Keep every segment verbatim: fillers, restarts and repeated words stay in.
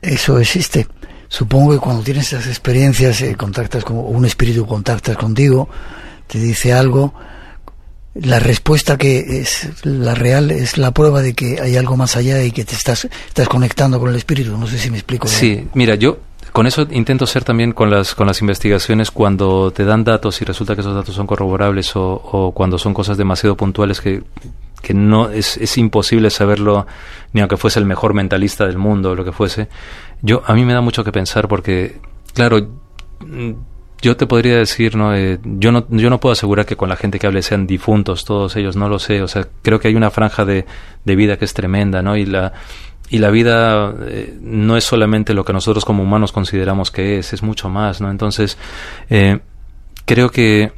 Eso existe. Supongo que cuando tienes esas experiencias, eh, contactas con un espíritu, contactas contigo, te dice algo. La respuesta que es la real es la prueba de que hay algo más allá y que te estás estás conectando con el espíritu. No sé si me explico bien. Sí, mira, yo con eso intento ser también con las con las investigaciones, cuando te dan datos y resulta que esos datos son corroborables, o, o cuando son cosas demasiado puntuales que, que no es, es imposible saberlo, ni aunque fuese el mejor mentalista del mundo o lo que fuese. Yo a mí me da mucho que pensar porque, claro, yo te podría decir, ¿no? Eh, yo no yo no puedo asegurar que con la gente que hable sean difuntos todos ellos, no lo sé. O sea, creo que hay una franja de, de vida que es tremenda, ¿no? Y la y la vida eh, no es solamente lo que nosotros como humanos consideramos que es, es mucho más, ¿no? Entonces, eh, creo que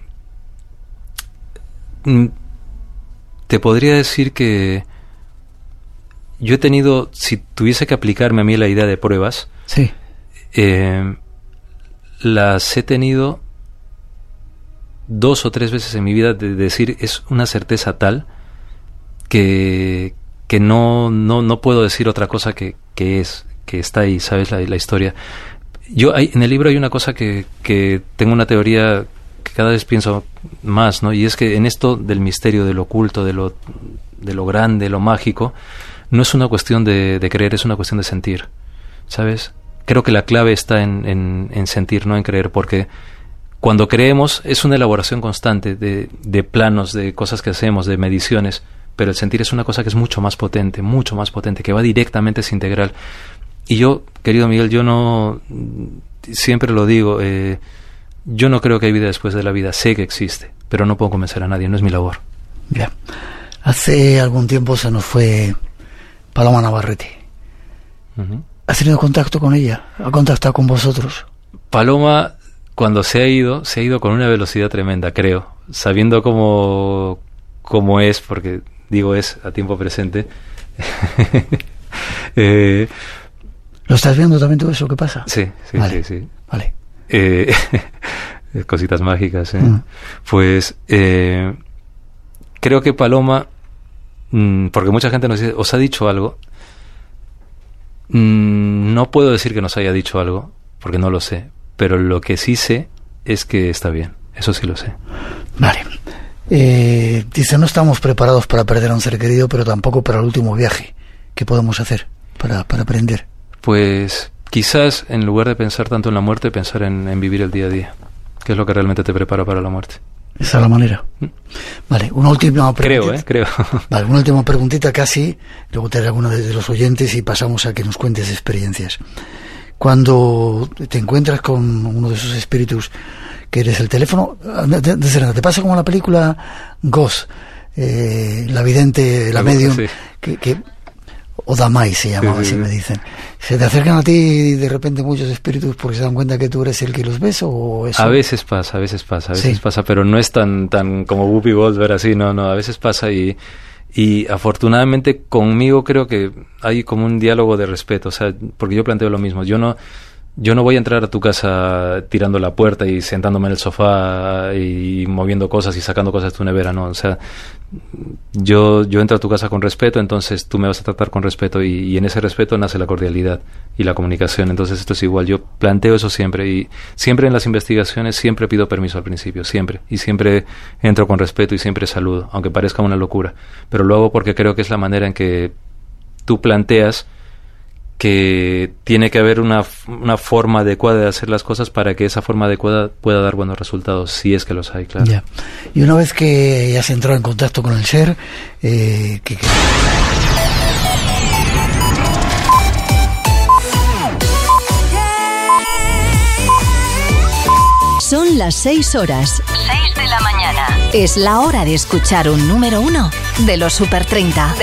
mm, te podría decir que yo he tenido, si tuviese que aplicarme a mí la idea de pruebas, sí. eh, las he tenido dos o tres veces en mi vida, de decir, es una certeza tal que, que no, no, no puedo decir otra cosa que, que es, que está ahí, ¿sabes? La, la historia. Yo hay, en el libro hay una cosa que, que tengo una teoría que cada vez pienso más, ¿no? Y es que en esto del misterio, de lo oculto, de lo, de lo grande, lo mágico, no es una cuestión de, de creer, es una cuestión de sentir, ¿sabes? Creo que la clave está en, en, en sentir, no en creer, porque cuando creemos es una elaboración constante de, de planos, de cosas que hacemos, de mediciones, pero el sentir es una cosa que es mucho más potente, mucho más potente, que va directamente, es integral. Y yo, querido Miguel, yo no, siempre lo digo, eh, yo no creo que hay vida después de la vida, sé que existe, pero no puedo convencer a nadie, no es mi labor. Ya. Hace algún tiempo se nos fue Paloma Navarrete. Uh-huh. ¿Has tenido contacto con ella? ¿Ha contactado con vosotros? Paloma, cuando se ha ido, se ha ido con una velocidad tremenda, creo, sabiendo cómo, cómo es, porque digo es a tiempo presente. eh, ¿Lo estás viendo también todo eso que pasa? Sí, sí, vale. sí, sí. Vale. Eh, cositas mágicas, ¿eh? Mm. Pues eh, creo que Paloma, mmm, porque mucha gente nos dice, ¿os ha dicho algo? No puedo decir que nos haya dicho algo, porque no lo sé, pero lo que sí sé es que está bien, eso sí lo sé. Vale. Eh, dice, no estamos preparados para perder a un ser querido, pero tampoco para el último viaje. ¿Qué podemos hacer para, para aprender? Pues quizás en lugar de pensar tanto en la muerte, pensar en, en vivir el día a día, que es lo que realmente te prepara para la muerte. Esa es la manera. Vale, una última preguntita. Creo, ¿eh? Creo. Vale, una última preguntita casi, luego te haré alguna de los oyentes y pasamos a que nos cuentes experiencias. Cuando te encuentras con uno de esos espíritus que eres el teléfono, de, de Serena, te pasa como la película Ghost, eh, la vidente, la medium, sí. que, que o Damai se llamaba, sí, sí, así sí. me dicen. ¿Se te acercan a ti y de repente muchos espíritus porque se dan cuenta que tú eres el que los ves o eso? A veces pasa, a veces pasa, a veces sí. pasa, pero no es tan tan como Whoopi Goldberg así, no, no, a veces pasa y y afortunadamente conmigo creo que hay como un diálogo de respeto, o sea, porque yo planteo lo mismo, yo no Yo no voy a entrar a tu casa tirando la puerta y sentándome en el sofá y moviendo cosas y sacando cosas de tu nevera, no, o sea, yo yo entro a tu casa con respeto, entonces tú me vas a tratar con respeto y, y en ese respeto nace la cordialidad y la comunicación, entonces esto es igual, yo planteo eso siempre y siempre en las investigaciones siempre pido permiso al principio, siempre, y siempre entro con respeto y siempre saludo, aunque parezca una locura, pero lo hago porque creo que es la manera en que tú planteas que tiene que haber una, una forma adecuada de hacer las cosas para que esa forma adecuada pueda dar buenos resultados, si es que los hay, claro. Ya. Y una vez que has entrado en contacto con el ser, eh, ¿qué, qué? Son las seis horas. seis de la mañana. Es la hora de escuchar un número uno de los Super treinta.